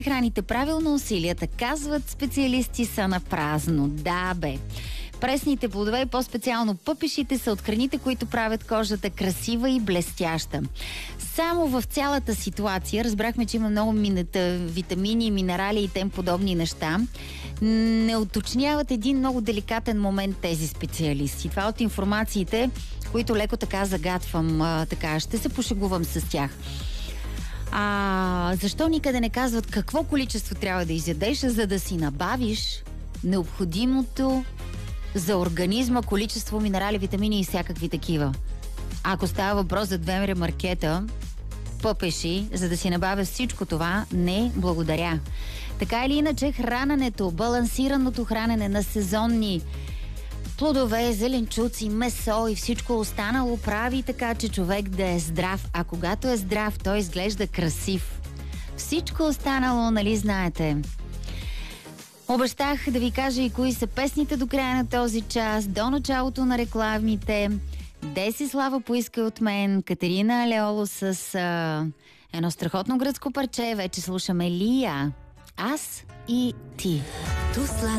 храните правилно, усилията, казват специалисти, са на празно. Да, бе. Пресните плодове и по-специално пъпешите са от храните, които правят кожата красива и блестяща. Само в цялата ситуация разбрахме, че има много витамини, минерали и тем подобни неща. Не уточняват един много деликатен момент тези специалисти. Това от информациите, които леко така загатвам, ще се пошегувам с тях. Защо никъде не казват какво количество трябва да изядеш, за да си набавиш необходимото за организма количество минерали, витамини и всякакви такива? Ако става въпрос за 2 ремаркета пъпеши, за да си набавя всичко това, не, благодаря. Така или иначе, храненето, балансираното хранене на сезонни плодове, зеленчуци, месо и всичко останало прави така, че човек да е здрав. А когато е здрав, той изглежда красив. Всичко останало, нали знаете. Обещах да ви кажа и кои са песните до края на този час, до началото на рекламите. Десислава поиска от мен, Катерина Алеоло с едно страхотно гръцко парче. Вече слушаме Лия. Аз и ти.